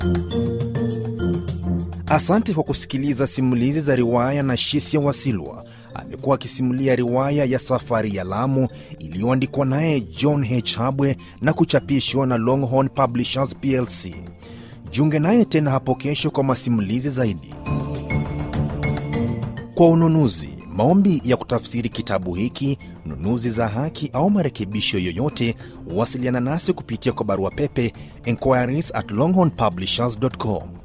Asante kwa kusikiliza simulizi za riwaya na Shisia Wasilwa. Amekuwa akisimulia riwaya ya Safari ya Lamu iliyoandikwa naye John H. Habwe na kuchapishwa na Longhorn Publishers PLC. Jiunge naye tena hapo kesho kwa masimulizi zaidi. Kwa ununuzi, maombi ya kutafsiri kitabu hiki, nunuzi za haki au marekebisho yoyote, wasiliana nasi kupitia kwa barua pepe enquiries@longhornpublishers.com.